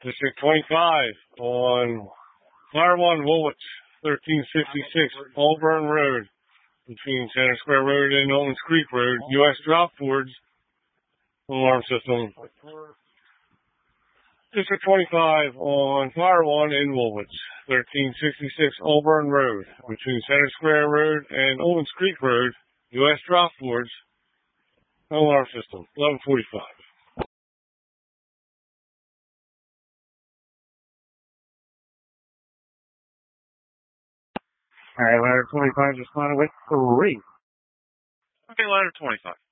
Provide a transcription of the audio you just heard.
District 25 on Fire 1 Woolwich, 1366 Auburn Road, between Center Square Road and Owens Creek Road, U.S. Dropboards alarm system. District 25 on Fire 1 in Woolwich, 1366 Auburn Road, between Center Square Road and Owens Creek Road, U.S. Dropboards alarm system, 1145. All right, ladder 25 responded with 3. Okay, ladder 25.